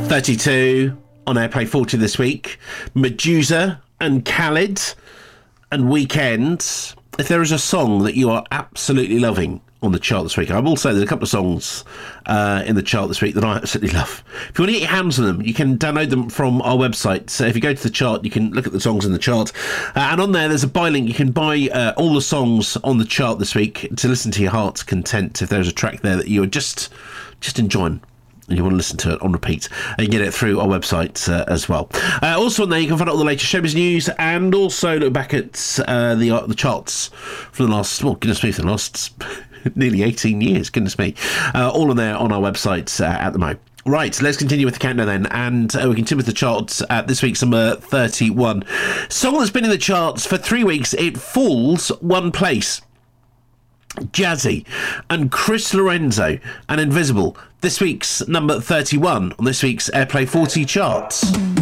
32 on Airplay 40 this week. Medusa and Khalid and Weekend. If there is a song that you are absolutely loving on the chart this week, I will say there's a couple of songs in the chart this week that I absolutely love. If you want to get your hands on them, you can download them from our website. So if you go to the chart, you can look at the songs in the chart. And on there's a buy link. You can buy all the songs on the chart this week to listen to your heart's content if there's a track there that you're just enjoying and you want to listen to it on repeat, and you get it through our website as well. Also on there you can find out all the latest showbiz news and also look back at the charts for the last, for the last nearly 18 years, goodness me. All on there on our website at the moment. Right, let's continue with the countdown then, and we continue with the charts at this week's number 31. Song that's been in the charts for 3 weeks, it falls one place. Jazzy and Chris Lorenzo and Invisible, this week's number 31 on this week's Airplay 40 charts.